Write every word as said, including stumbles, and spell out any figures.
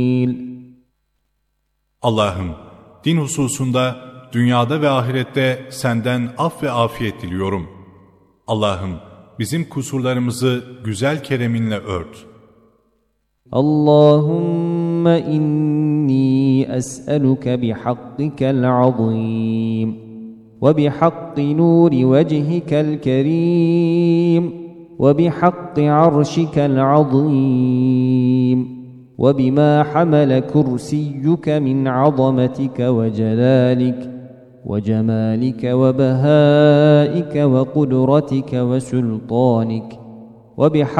Allah'ım, din hususunda dünyada ve ahirette senden af ve afiyet diliyorum. Allah'ım, bizim kusurlarımızı güzel kereminle ört. Allahümme inni es'eluke bihakkikel azim ve bihakki nuri vecihikel kerim ve bihakki arşikel azim وبما حمل كرسيك من عظمتك وجلالك وجمالك وبهائك وقدرتك وسلطانك وبحق